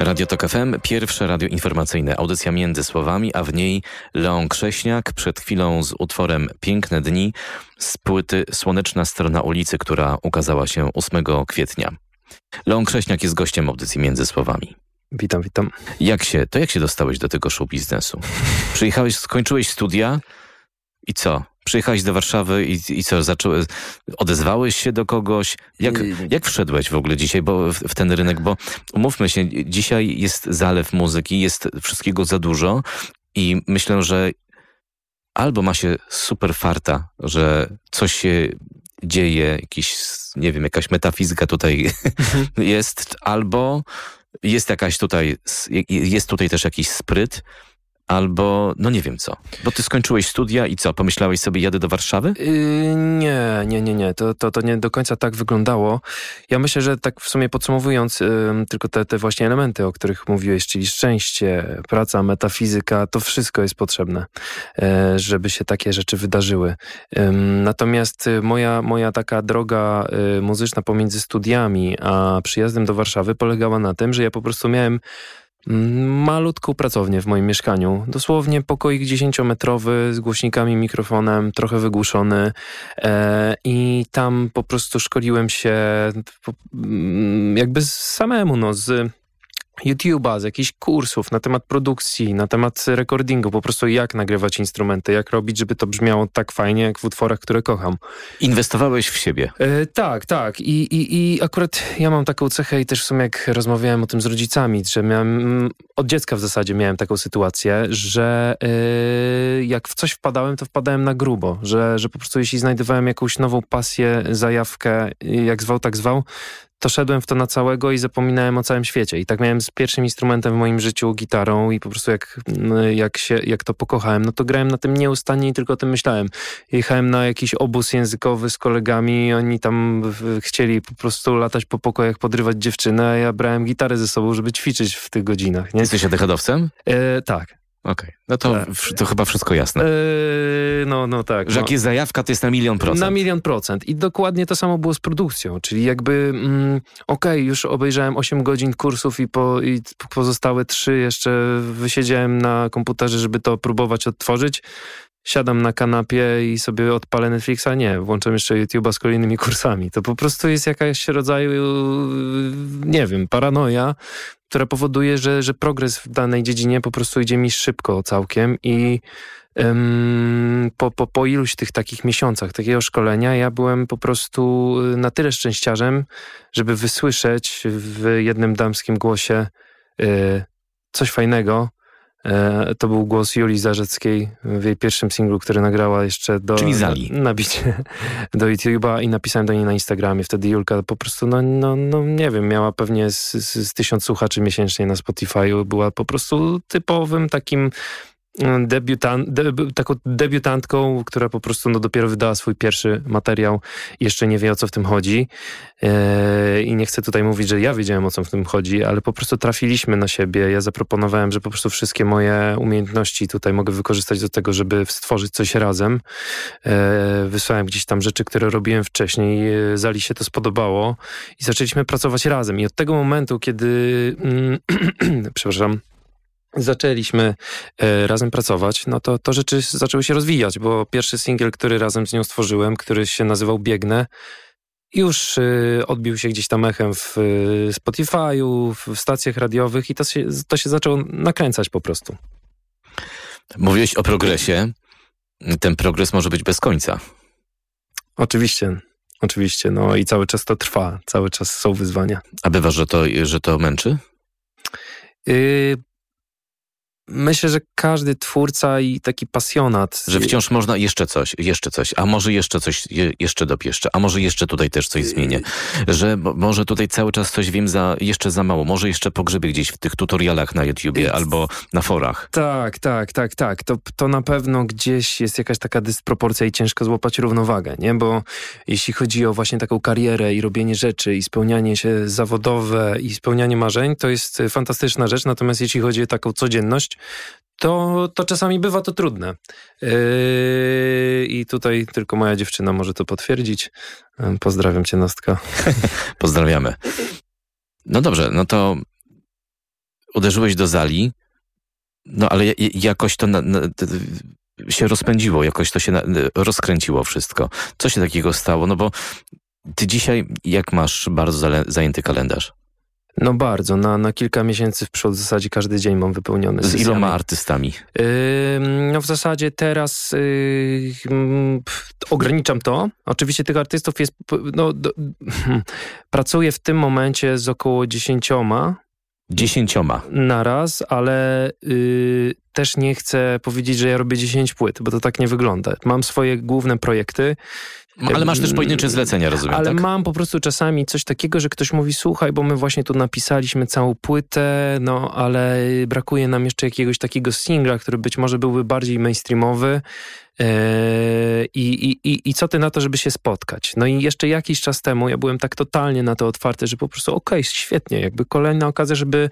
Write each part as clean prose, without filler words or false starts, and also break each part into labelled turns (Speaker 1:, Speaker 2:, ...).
Speaker 1: Radio Tok FM, pierwsze radio informacyjne, audycja Między Słowami, a w niej Leon Krześniak przed chwilą z utworem Piękne dni z płyty Słoneczna strona ulicy, która ukazała się 8 kwietnia. Leon Krześniak jest gościem audycji Między Słowami.
Speaker 2: Witam.
Speaker 1: Jak się dostałeś do tego show biznesu? Przyjechałeś, skończyłeś studia i co? Przyjechałeś do Warszawy i co? Odezwałeś się do kogoś? Jak wszedłeś w ogóle dzisiaj w ten rynek? Bo umówmy się, dzisiaj jest zalew muzyki, jest wszystkiego za dużo i myślę, że albo ma się super farta, że coś się dzieje, jakaś metafizyka tutaj jest, albo jest tutaj też jakiś spryt, albo, no nie wiem co. Bo ty skończyłeś studia i co? Pomyślałeś sobie, jadę do Warszawy?
Speaker 2: Nie. To nie do końca tak wyglądało. Ja myślę, że tak w sumie podsumowując, tylko te właśnie elementy, o których mówiłeś, czyli szczęście, praca, metafizyka, to wszystko jest potrzebne, żeby się takie rzeczy wydarzyły. Natomiast moja taka droga muzyczna pomiędzy studiami a przyjazdem do Warszawy polegała na tym, że ja po prostu miałem malutką pracownię w moim mieszkaniu. Dosłownie pokoik 10-metrowy z głośnikami, mikrofonem, trochę wygłuszony i tam po prostu szkoliłem się jakby samemu, z YouTube'a, z jakichś kursów na temat produkcji, na temat recordingu, po prostu jak nagrywać instrumenty, jak robić, żeby to brzmiało tak fajnie, jak w utworach, które kocham.
Speaker 1: Inwestowałeś w siebie.
Speaker 2: Tak. I akurat ja mam taką cechę i też w sumie jak rozmawiałem o tym z rodzicami, że od dziecka w zasadzie miałem taką sytuację, że jak w coś wpadałem, to wpadałem na grubo, że po prostu jeśli znajdowałem jakąś nową pasję, zajawkę, jak zwał, tak zwał, to szedłem w to na całego i zapominałem o całym świecie. I tak miałem z pierwszym instrumentem w moim życiu, gitarą, i po prostu jak to pokochałem, no to grałem na tym nieustannie i tylko o tym myślałem. Jechałem na jakiś obóz językowy z kolegami, oni tam chcieli po prostu latać po pokojach, podrywać dziewczynę, a ja brałem gitarę ze sobą, żeby ćwiczyć w tych godzinach. Nie?
Speaker 1: Jesteś ADHD-owcem?
Speaker 2: Tak.
Speaker 1: Okej. No to chyba wszystko jasne.
Speaker 2: Tak.
Speaker 1: Że jak jest zajawka, to jest na 1,000,000%.
Speaker 2: Na 1,000,000%. I dokładnie to samo było z produkcją. Czyli jakby już obejrzałem 8 godzin kursów i pozostałe 3 jeszcze wysiedziałem na komputerze, żeby to próbować odtworzyć. Siadam na kanapie i sobie odpalę Netflixa. Nie, włączam jeszcze YouTube'a z kolejnymi kursami. To po prostu jest jakaś rodzaju, nie wiem, paranoja, która powoduje, że progres w danej dziedzinie po prostu idzie mi szybko całkiem i po iluś tych takich miesiącach takiego szkolenia ja byłem po prostu na tyle szczęściarzem, żeby wysłyszeć w jednym damskim głosie coś fajnego. To był głos Julii Zarzeckiej w jej pierwszym singlu, który nagrała jeszcze
Speaker 1: czyli Zali.
Speaker 2: Na bicie do YouTube'a i napisałem do niej na Instagramie. Wtedy Julka po prostu, nie wiem, miała pewnie z 1000 słuchaczy miesięcznie na Spotify'u. Była po prostu typowym takim taką debiutantką, która po prostu dopiero wydała swój pierwszy materiał i jeszcze nie wie, o co w tym chodzi. I nie chcę tutaj mówić, że ja wiedziałem, o co w tym chodzi, ale po prostu trafiliśmy na siebie. Ja zaproponowałem, że po prostu wszystkie moje umiejętności tutaj mogę wykorzystać do tego, żeby stworzyć coś razem. Wysłałem gdzieś tam rzeczy, które robiłem wcześniej. Zali się to spodobało i zaczęliśmy pracować razem. I od tego momentu, kiedy zaczęliśmy razem pracować, no to rzeczy zaczęły się rozwijać, bo pierwszy singiel, który razem z nią stworzyłem, który się nazywał Biegnę, już odbił się gdzieś tam echem w Spotify'u, w stacjach radiowych i to się zaczęło nakręcać po prostu.
Speaker 1: Mówiłeś o progresie. Ten progres może być bez końca.
Speaker 2: Oczywiście. No i cały czas to trwa. Cały czas są wyzwania.
Speaker 1: A bywa, że to męczy?
Speaker 2: Myślę, że każdy twórca i taki pasjonat...
Speaker 1: Że wciąż można jeszcze coś, a może jeszcze coś jeszcze dopieszczę, a może jeszcze tutaj też coś zmienię. Że może tutaj cały czas coś wiem jeszcze za mało, może jeszcze pogrzebię gdzieś w tych tutorialach na YouTubie albo na forach.
Speaker 2: Tak. To na pewno gdzieś jest jakaś taka dysproporcja i ciężko złapać równowagę, nie? Bo jeśli chodzi o właśnie taką karierę i robienie rzeczy i spełnianie się zawodowe i spełnianie marzeń, to jest fantastyczna rzecz, natomiast jeśli chodzi o taką codzienność, to czasami bywa to trudne. I tutaj tylko moja dziewczyna może to potwierdzić. Pozdrawiam cię, Nostka.
Speaker 1: Pozdrawiamy. No dobrze, no to uderzyłeś do Zali, no ale jakoś to się rozpędziło, jakoś to się rozkręciło wszystko. Co się takiego stało? No bo ty dzisiaj, jak masz bardzo zajęty kalendarz?
Speaker 2: No bardzo, na kilka miesięcy w przód w zasadzie każdy dzień mam wypełniony.
Speaker 1: Z iloma artystami?
Speaker 2: No w zasadzie teraz ograniczam to. Oczywiście tych artystów jest, pracuję w tym momencie z około 10 naraz, ale też nie chcę powiedzieć, że ja robię 10 płyt, bo to tak nie wygląda. Mam swoje główne projekty.
Speaker 1: Ale masz też pojedyncze zlecenia, rozumiem,
Speaker 2: ale
Speaker 1: tak?
Speaker 2: mam po prostu czasami coś takiego, że ktoś mówi, słuchaj, bo my właśnie tu napisaliśmy całą płytę, no ale brakuje nam jeszcze jakiegoś takiego singla, który być może byłby bardziej mainstreamowy. I co ty na to, żeby się spotkać? No i jeszcze jakiś czas temu ja byłem tak totalnie na to otwarty, że po prostu okej, świetnie, jakby kolejna okazja, żeby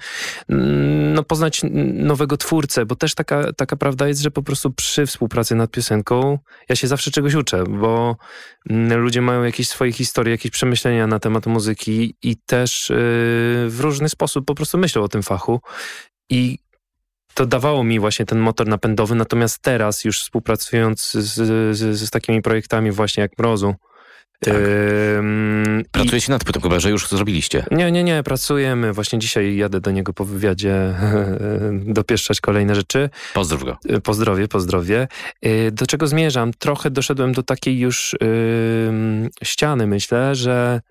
Speaker 2: poznać nowego twórcę, bo też taka prawda jest, że po prostu przy współpracy nad piosenką ja się zawsze czegoś uczę, bo ludzie mają jakieś swoje historie, jakieś przemyślenia na temat muzyki i też w różny sposób po prostu myślą o tym fachu i to dawało mi właśnie ten motor napędowy, natomiast teraz już współpracując z takimi projektami właśnie jak Mrozu.
Speaker 1: Tak. Pracujecie nad płytą, chyba że już zrobiliście.
Speaker 2: Nie, pracujemy. Właśnie dzisiaj jadę do niego po wywiadzie dopieszczać kolejne rzeczy.
Speaker 1: Pozdrów go.
Speaker 2: Pozdrowie. Do czego zmierzam? Trochę doszedłem do takiej już ściany, myślę, że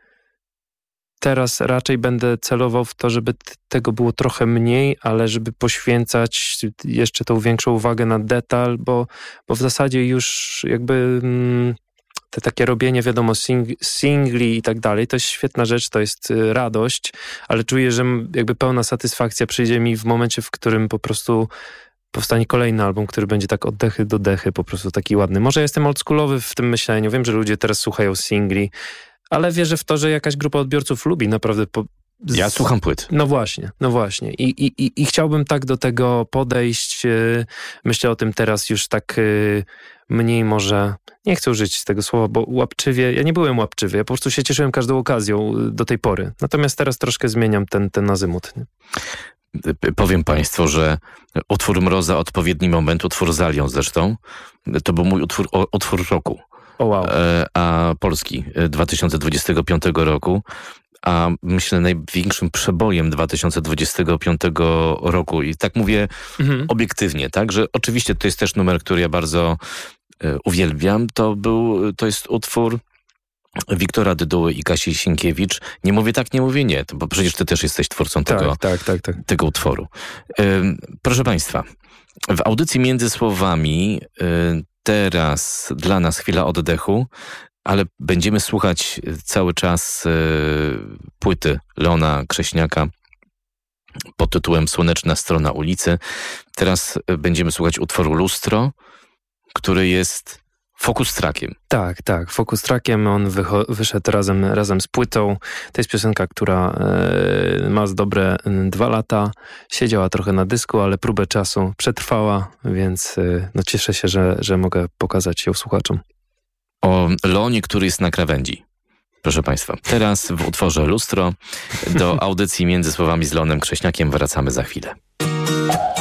Speaker 2: teraz raczej będę celował w to, żeby tego było trochę mniej, ale żeby poświęcać jeszcze tą większą uwagę na detal, bo w zasadzie już jakby te takie robienie, wiadomo, singli i tak dalej, to jest świetna rzecz, to jest radość, ale czuję, że jakby pełna satysfakcja przyjdzie mi w momencie, w którym po prostu powstanie kolejny album, który będzie tak od dechy do dechy, po prostu taki ładny. Może ja jestem oldschoolowy w tym myśleniu, wiem, że ludzie teraz słuchają singli, ale wierzę w to, że jakaś grupa odbiorców lubi naprawdę...
Speaker 1: Ja słucham płyt.
Speaker 2: No właśnie. I chciałbym tak do tego podejść. Myślę o tym teraz już tak mniej może... Nie chcę użyć tego słowa, bo łapczywie... Ja nie byłem łapczywy, ja po prostu się cieszyłem każdą okazją do tej pory. Natomiast teraz troszkę zmieniam ten azymut.
Speaker 1: Powiem państwu, że utwór Mroza, Odpowiedni moment, utwór Zalią zresztą, to był mój utwór roku.
Speaker 2: Oh, wow.
Speaker 1: A Polski 2025 roku, a myślę największym przebojem 2025 roku i tak mówię obiektywnie, tak, że oczywiście to jest też numer, który ja bardzo uwielbiam, to jest utwór Wiktora Dyduły i Kasi Sienkiewicz. Nie mówię tak, nie mówię nie, bo przecież ty też jesteś twórcą tego utworu. Proszę państwa, w audycji Między Słowami teraz dla nas chwila oddechu, ale będziemy słuchać cały czas płyty Leona Krześniaka pod tytułem Słoneczna strona ulicy. Teraz będziemy słuchać utworu Lustro, który jest focus trackiem.
Speaker 2: Tak, focus trackiem. On wyszedł razem z płytą. To jest piosenka, która ma z dobre 2 lata. Siedziała trochę na dysku, ale próbę czasu przetrwała, więc cieszę się, że mogę pokazać ją słuchaczom.
Speaker 1: O Leonie, który jest na krawędzi. Proszę państwa, teraz w utworze Lustro do audycji Między Słowami z Leonem Krześniakiem wracamy za chwilę.